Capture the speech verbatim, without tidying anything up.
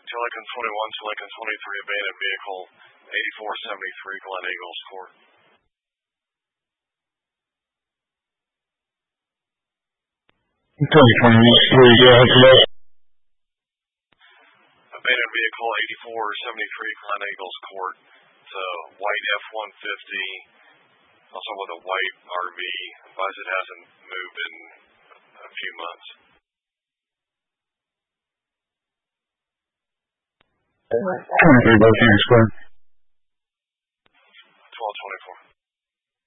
to Lincoln twenty-one to Lincoln twenty-three, abandoned vehicle eighty-four seventy-three, Glen Eagles Court. Okay, twenty-three, go ahead, hello. Abandoned vehicle eighty-four seventy-three, Glen Eagles Court. It's a white F one fifty, also with a white R V. Advise it hasn't moved in a few months. twenty-three, go Phoenix Square.